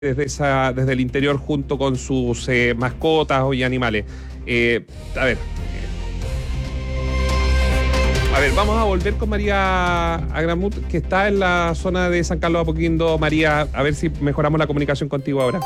desde el interior junto con sus mascotas y animales. A ver, vamos a volver con María Agramut, que está en la zona de San Carlos Apoquindo. María, a ver si mejoramos la comunicación contigo ahora.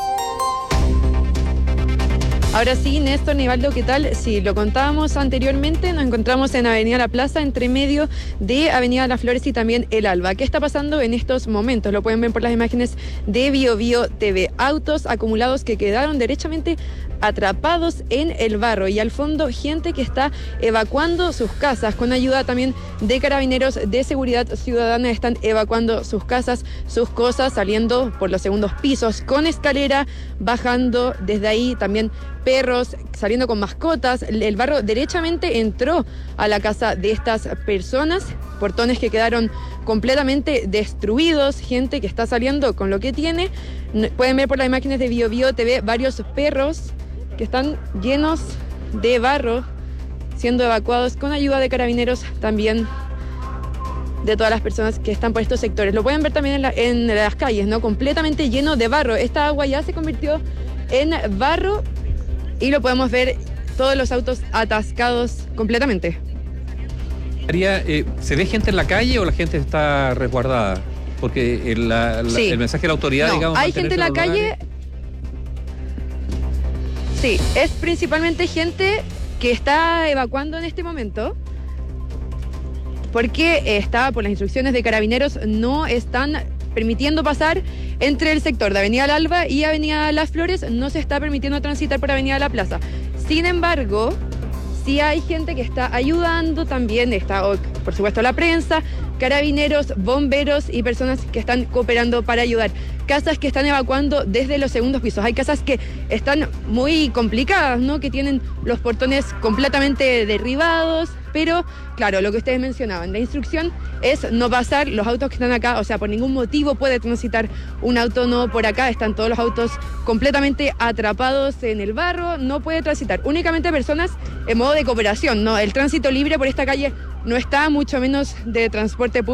Ahora sí, Néstor, Nivaldo, ¿qué tal? Sí, lo contábamos anteriormente, nos encontramos en Avenida La Plaza, entre medio de Avenida Las Flores y también El Alba. ¿Qué está pasando en estos momentos? Lo pueden ver por las imágenes de BioBio TV. Autos acumulados que quedaron derechamente atrapados en el barro y al fondo gente que está evacuando sus casas con ayuda también de carabineros de seguridad ciudadana. Están evacuando sus casas, sus cosas, saliendo por los segundos pisos con escalera, bajando desde ahí también perros, saliendo con mascotas. El barro derechamente entró a la casa de estas personas, portones que quedaron completamente destruidos, gente que está saliendo con lo que tiene. Pueden ver por las imágenes de BioBio TV varios perros que están llenos de barro, siendo evacuados con ayuda de carabineros también de todas las personas que están por estos sectores. Lo pueden ver también en las calles, ¿no? Completamente lleno de barro. Esta agua ya se convirtió en barro y lo podemos ver, todos los autos atascados completamente. María, ¿se ve gente en la calle o la gente está resguardada? Porque sí. El mensaje de la autoridad, no, digamos... hay gente en la calle... Sí, es principalmente gente que está evacuando en este momento porque por las instrucciones de carabineros no están permitiendo pasar entre el sector de Avenida El Alba y Avenida Las Flores, no se está permitiendo transitar por Avenida La Plaza. Sin embargo, sí hay gente que está ayudando, también está, por supuesto, la prensa, carabineros, bomberos y personas que están cooperando para ayudar. Casas que están evacuando desde los segundos pisos. Hay casas que están muy complicadas, ¿no? Que tienen los portones completamente derribados, pero claro, lo que ustedes mencionaban, la instrucción es no pasar los autos que están acá, o sea, por ningún motivo puede transitar un auto, no por acá, están todos los autos completamente atrapados en el barro, no puede transitar, únicamente personas en modo de cooperación, ¿no? El tránsito libre por esta calle no está, mucho menos de transporte público.